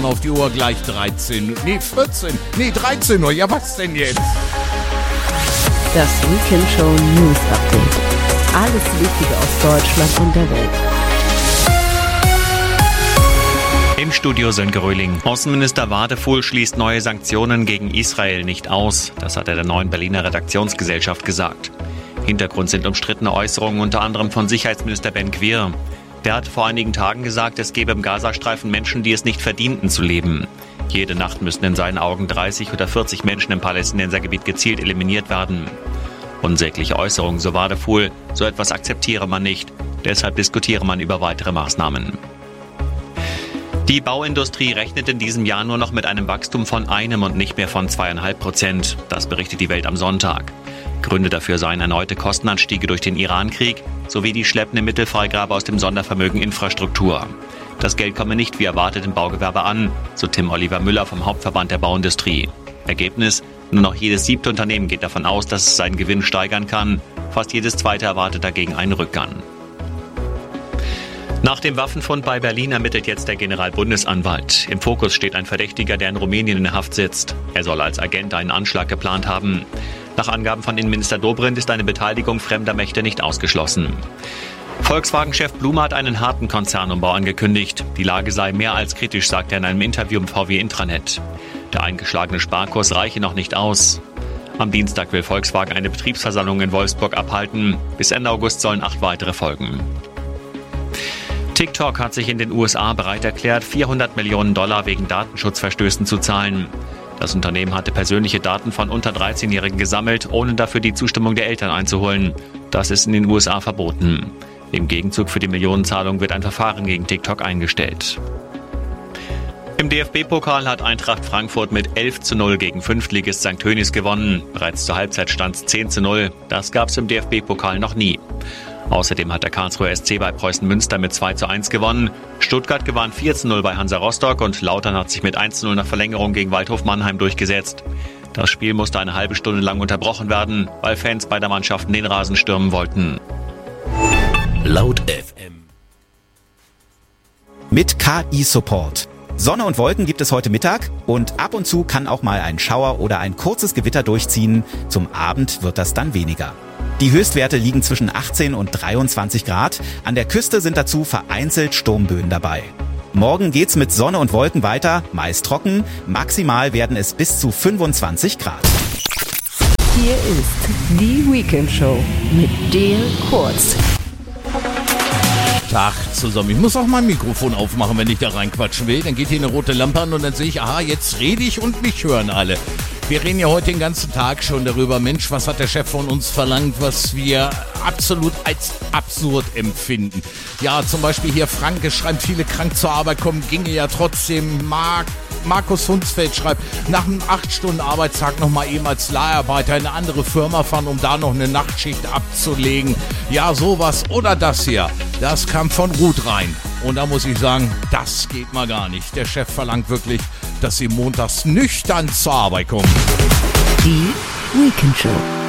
Auf die Uhr gleich 13, 13 Uhr. Ja, was denn jetzt? Das Weekend Show News Update. Alles Wichtige aus Deutschland und der Welt. Im Studio Sönke Röhling. Außenminister Wadefuhl schließt neue Sanktionen gegen Israel nicht aus. Das hat er der neuen Berliner Redaktionsgesellschaft gesagt. Hintergrund sind umstrittene Äußerungen unter anderem von Sicherheitsminister Ben Gvir. Der hat vor einigen Tagen gesagt, es gebe im Gazastreifen Menschen, die es nicht verdienten zu leben. Jede Nacht müssten in seinen Augen 30 oder 40 Menschen im Palästinensergebiet gezielt eliminiert werden. Unsägliche Äußerungen, so Wadefuhl, so etwas akzeptiere man nicht. Deshalb diskutiere man über weitere Maßnahmen. Die Bauindustrie rechnet in diesem Jahr nur noch mit einem Wachstum von 1 und nicht mehr von 2,5%. Das berichtet die Welt am Sonntag. Gründe dafür seien erneute Kostenanstiege durch den Irankrieg sowie die schleppende Mittelfreigabe aus dem Sondervermögen Infrastruktur. Das Geld komme nicht wie erwartet im Baugewerbe an, so Tim Oliver Müller vom Hauptverband der Bauindustrie. Ergebnis: Nur noch jedes 7. Unternehmen geht davon aus, dass es seinen Gewinn steigern kann. Fast jedes 2. erwartet dagegen einen Rückgang. Nach dem Waffenfund bei Berlin ermittelt jetzt der Generalbundesanwalt. Im Fokus steht ein Verdächtiger, der in Rumänien in Haft sitzt. Er soll als Agent einen Anschlag geplant haben. Nach Angaben von Innenminister Dobrindt ist eine Beteiligung fremder Mächte nicht ausgeschlossen. Volkswagen-Chef Blume hat einen harten Konzernumbau angekündigt. Die Lage sei mehr als kritisch, sagt er in einem Interview im VW Intranet. Der eingeschlagene Sparkurs reiche noch nicht aus. Am Dienstag will Volkswagen eine Betriebsversammlung in Wolfsburg abhalten. Bis Ende August sollen 8 weitere folgen. TikTok hat sich in den USA bereit erklärt, $400 Millionen wegen Datenschutzverstößen zu zahlen. Das Unternehmen hatte persönliche Daten von unter 13-Jährigen gesammelt, ohne dafür die Zustimmung der Eltern einzuholen. Das ist in den USA verboten. Im Gegenzug für die Millionenzahlung wird ein Verfahren gegen TikTok eingestellt. Im DFB-Pokal hat Eintracht Frankfurt mit 11:0 gegen Fünftligist St. Tönnies gewonnen. Bereits zur Halbzeit stand es 10:0. Das gab es im DFB-Pokal noch nie. Außerdem hat der Karlsruher SC bei Preußen Münster mit 2:1 gewonnen. Stuttgart gewann 4:0 bei Hansa Rostock und Lautern hat sich mit 1:0 nach Verlängerung gegen Waldhof Mannheim durchgesetzt. Das Spiel musste eine halbe Stunde lang unterbrochen werden, weil Fans beider Mannschaften den Rasen stürmen wollten. Laut FM. Mit KI-Support. Sonne und Wolken gibt es heute Mittag und ab und zu kann auch mal ein Schauer oder ein kurzes Gewitter durchziehen. Zum Abend wird das dann weniger. Die Höchstwerte liegen zwischen 18 und 23 Grad. An der Küste sind dazu vereinzelt Sturmböen dabei. Morgen geht's mit Sonne und Wolken weiter, meist trocken. Maximal werden es bis zu 25 Grad. Hier ist die Weekend Show mit Dale Kurz. Tag zusammen. Ich muss auch mein Mikrofon aufmachen, wenn ich da reinquatschen will. Dann geht hier eine rote Lampe an und dann sehe ich, aha, jetzt rede ich und mich hören alle. Wir reden ja heute den ganzen Tag schon darüber, Mensch, was hat der Chef von uns verlangt, was wir absolut als absurd empfinden. Ja, zum Beispiel hier Franke schreibt, viele krank zur Arbeit kommen, ginge ja trotzdem. Markus Hunsfeld schreibt, nach einem 8-Stunden-Arbeitstag nochmal eben als Leiharbeiter in eine andere Firma fahren, um da noch eine Nachtschicht abzulegen. Ja, sowas oder das hier, das kam von Ruth rein. Und da muss ich sagen, das geht mal gar nicht. Der Chef verlangt wirklich, dass sie montags nüchtern zur Arbeit kommen. Die Weekend Show.